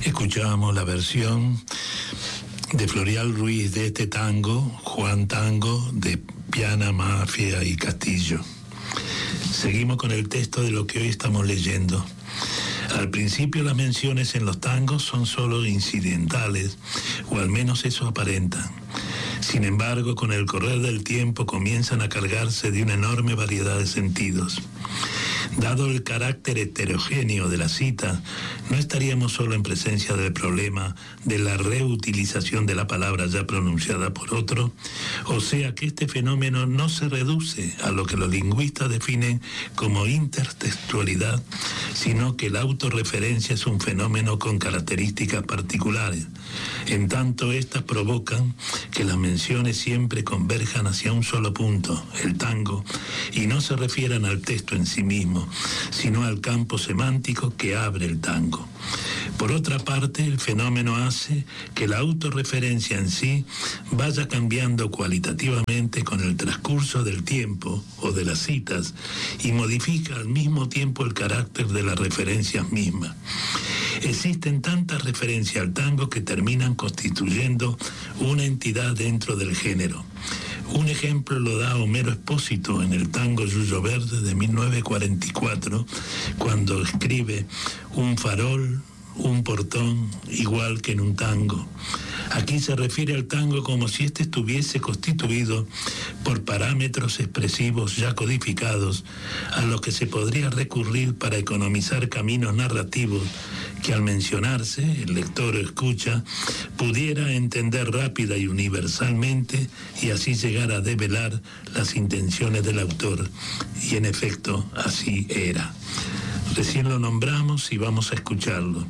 Escuchábamos la versión de Florial Ruiz de este tango, Juan Tango, de Piana, Mafia y Castillo. Seguimos con el texto de lo que hoy estamos leyendo. Al principio las menciones en los tangos son solo incidentales, o al menos eso aparentan. Sin embargo, con el correr del tiempo comienzan a cargarse de una enorme variedad de sentidos. Dado el carácter heterogéneo de la cita, no estaríamos solo en presencia del problema de la reutilización de la palabra ya pronunciada por otro, o sea que este fenómeno no se reduce a lo que los lingüistas definen como intertextualidad, sino que la autorreferencia es un fenómeno con características particulares. En tanto, estas provocan que las menciones siempre converjan hacia un solo punto, el tango, y no se refieran al texto en sí mismo, sino al campo semántico que abre el tango. Por otra parte, el fenómeno hace que la autorreferencia en sí vaya cambiando cualitativamente con el transcurso del tiempo o de las citas y modifica al mismo tiempo el carácter de las referencias mismas. Existen tantas referencias al tango que terminan constituyendo una entidad dentro del género. Un ejemplo lo da Homero Expósito en el tango Yuyo Verde de 1944, cuando escribe un farol, un portón, igual que en un tango. Aquí se refiere al tango como si éste estuviese constituido por parámetros expresivos ya codificados, a los que se podría recurrir para economizar caminos narrativos que al mencionarse, el lector o escucha pudiera entender rápida y universalmente y así llegar a develar las intenciones del autor. Y en efecto, así era. Recién lo nombramos y vamos a escucharlo.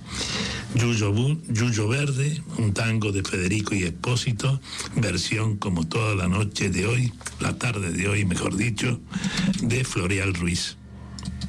Yuyo Verde, un tango de Federico y Expósito, versión como toda la noche de hoy, la tarde de hoy, mejor dicho, de Florial Ruiz.